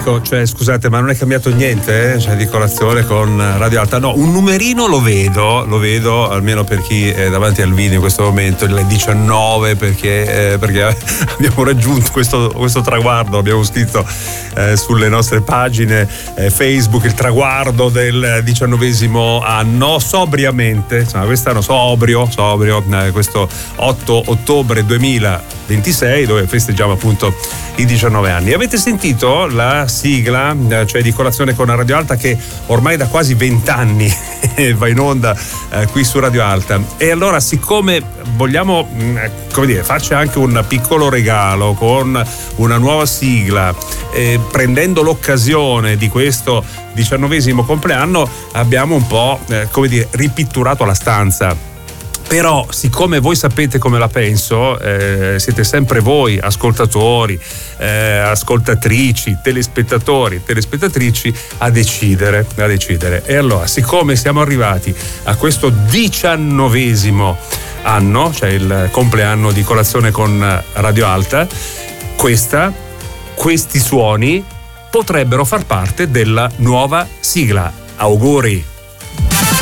dico, cioè scusate, ma non è cambiato niente, Cioè di colazione con Radio Alta? No, un numerino lo vedo, almeno per chi è davanti al video in questo momento, le 19, perché abbiamo raggiunto questo traguardo, abbiamo scritto sulle nostre pagine Facebook il traguardo del 19° anno, sobriamente, insomma quest'anno sobrio, questo 8 ottobre 2026, dove festeggiamo appunto i 19 anni. Avete sentito la sigla, cioè di colazione con Radio Alta, che ormai da quasi 20 anni va in onda qui su Radio Alta, e allora siccome vogliamo farci anche un piccolo regalo con una nuova sigla, prendendo l'occasione di questo 19° compleanno, abbiamo un po' ripitturato la stanza. Però siccome voi sapete come la penso, siete sempre voi ascoltatori, ascoltatrici, telespettatrici a decidere. E allora, siccome siamo arrivati a questo 19° anno, cioè il compleanno di colazione con Radio Alta, questi suoni potrebbero far parte della nuova sigla. Auguri!